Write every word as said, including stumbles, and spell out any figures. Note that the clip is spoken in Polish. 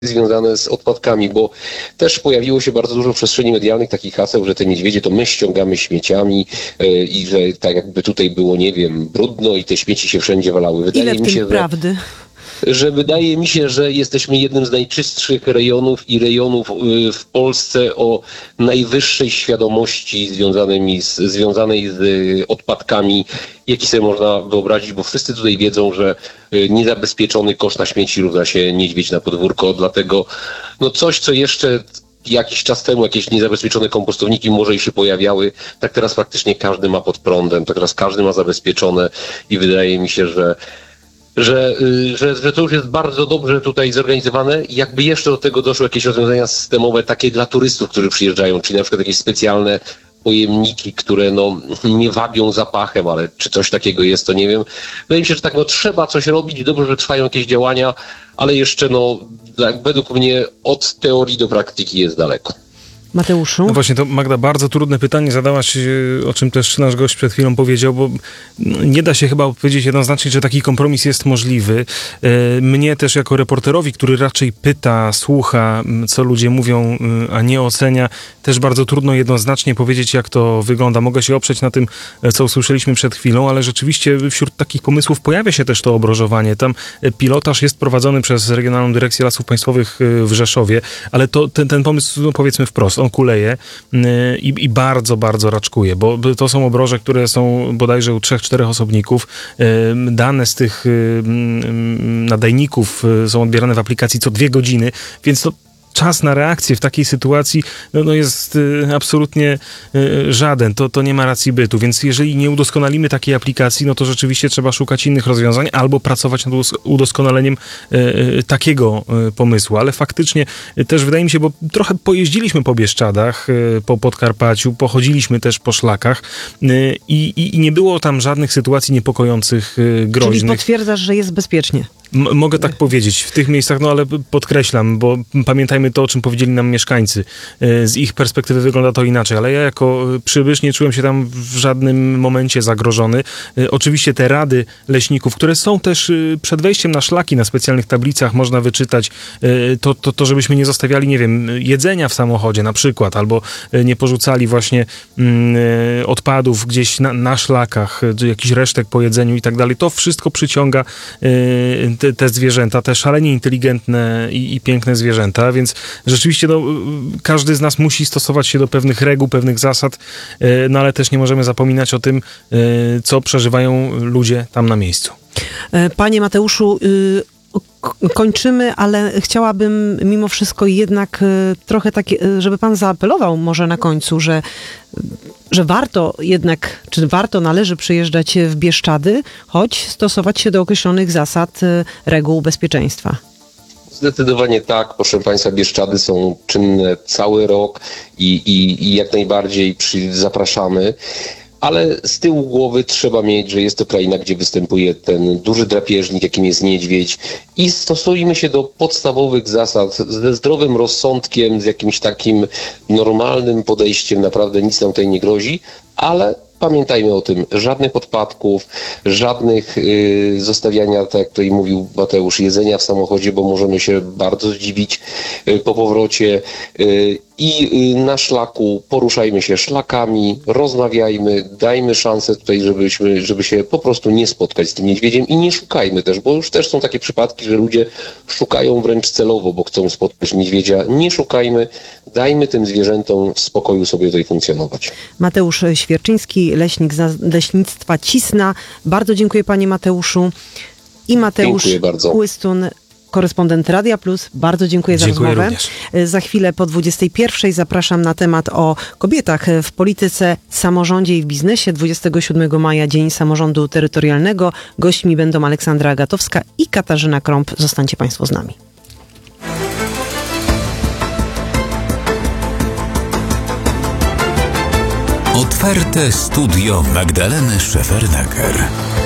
związane z odpadkami, bo też pojawiło się bardzo dużo w przestrzeni medialnych takich haseł, że te niedźwiedzie to my ściągamy śmieciami yy, i że tak jakby tutaj było, nie wiem, brudno i te śmieci się wszędzie walały. Wydaje Ile w mi tym się, prawdy? Że, że wydaje mi się, że jesteśmy jednym z najczystszych rejonów i rejonów yy, w Polsce o najwyższej świadomości związanymi z, związanej z yy, odpadkami, jaki sobie można wyobrazić, bo wszyscy tutaj wiedzą, że niezabezpieczony kosz na śmieci równa się niedźwiedź na podwórko, dlatego no coś, co jeszcze jakiś czas temu, jakieś niezabezpieczone kompostowniki może i się pojawiały, tak teraz praktycznie każdy ma pod prądem, tak teraz każdy ma zabezpieczone i wydaje mi się, że Że, że, że to już jest bardzo dobrze tutaj zorganizowane i jakby jeszcze do tego doszły jakieś rozwiązania systemowe takie dla turystów, którzy przyjeżdżają, czyli na przykład jakieś specjalne pojemniki, które no nie wabią zapachem, ale czy coś takiego jest, to nie wiem. Wydaje mi się, że tak, no trzeba coś robić, dobrze, że trwają jakieś działania, ale jeszcze no tak, według mnie od teorii do praktyki jest daleko. Mateuszu? No właśnie, to Magda, bardzo trudne pytanie zadałaś, o czym też nasz gość przed chwilą powiedział, bo nie da się chyba odpowiedzieć jednoznacznie, że taki kompromis jest możliwy. Mnie też jako reporterowi, który raczej pyta, słucha, co ludzie mówią, a nie ocenia, też bardzo trudno jednoznacznie powiedzieć, jak to wygląda. Mogę się oprzeć na tym, co usłyszeliśmy przed chwilą, ale rzeczywiście wśród takich pomysłów pojawia się też to obrożowanie. Tam pilotaż jest prowadzony przez Regionalną Dyrekcję Lasów Państwowych w Rzeszowie, ale to ten, ten pomysł, no powiedzmy wprost, on kuleje i, i bardzo, bardzo raczkuje, bo to są obroże, które są bodajże u trzech, czterech osobników. Dane z tych nadajników są odbierane w aplikacji co dwie godziny, więc to czas na reakcję w takiej sytuacji no, no jest y, absolutnie y, żaden. To, to nie ma racji bytu. Więc jeżeli nie udoskonalimy takiej aplikacji, no to rzeczywiście trzeba szukać innych rozwiązań albo pracować nad udoskonaleniem y, y, takiego y, pomysłu. Ale faktycznie y, też wydaje mi się, bo trochę pojeździliśmy po Bieszczadach, y, po Podkarpaciu, pochodziliśmy też po szlakach y, i, i nie było tam żadnych sytuacji niepokojących, y, groźnych. Czyli potwierdzasz, że jest bezpiecznie. M- mogę tak powiedzieć. W tych miejscach, no ale podkreślam, bo pamiętajmy to, o czym powiedzieli nam mieszkańcy. Z ich perspektywy wygląda to inaczej, ale ja jako przybysz nie czułem się tam w żadnym momencie zagrożony. Oczywiście te rady leśników, które są też przed wejściem na szlaki, na specjalnych tablicach można wyczytać to, to, to żebyśmy nie zostawiali, nie wiem, jedzenia w samochodzie na przykład, albo nie porzucali właśnie mm, odpadów gdzieś na, na szlakach, jakichś resztek po jedzeniu i tak dalej. To wszystko przyciąga y, Te, te zwierzęta, te szalenie inteligentne i, i piękne zwierzęta, więc rzeczywiście no, każdy z nas musi stosować się do pewnych reguł, pewnych zasad, no ale też nie możemy zapominać o tym, co przeżywają ludzie tam na miejscu. Panie Mateuszu, kończymy, ale chciałabym mimo wszystko jednak trochę takie, żeby pan zaapelował może na końcu, że, że warto jednak, czy warto, należy przyjeżdżać w Bieszczady, choć stosować się do określonych zasad, reguł bezpieczeństwa. Zdecydowanie tak. Proszę Państwa, Bieszczady są czynne cały rok i, i, i jak najbardziej przy, zapraszamy. Ale z tyłu głowy trzeba mieć, że jest to kraina, gdzie występuje ten duży drapieżnik, jakim jest niedźwiedź i stosujmy się do podstawowych zasad ze zdrowym rozsądkiem, z jakimś takim normalnym podejściem, naprawdę nic nam tutaj nie grozi, ale pamiętajmy o tym, żadnych odpadków, żadnych y, zostawiania, tak jak tutaj mówił Mateusz, jedzenia w samochodzie, bo możemy się bardzo zdziwić y, po powrocie y, i y, na szlaku poruszajmy się szlakami, rozmawiajmy, dajmy szansę tutaj, żebyśmy, żeby się po prostu nie spotkać z tym niedźwiedziem i nie szukajmy też, bo już też są takie przypadki, że ludzie szukają wręcz celowo, bo chcą spotkać niedźwiedzia. Nie szukajmy, dajmy tym zwierzętom w spokoju sobie tutaj funkcjonować. Mateusz Świerczyński, leśnik z Leśnictwa Cisna. Bardzo dziękuję panie Mateuszu. I Mateusz Chłystun, korespondent Radia Plus. Bardzo dziękuję, dziękuję za rozmowę. Również. Za chwilę po dwudziestej pierwszej zapraszam na temat o kobietach w polityce, samorządzie i w biznesie. dwudziestego siódmego maja, Dzień Samorządu Terytorialnego. Gośćmi będą Aleksandra Agatowska i Katarzyna Krąb. Zostańcie państwo z nami. Otwarte studio Magdaleny Szefernaker.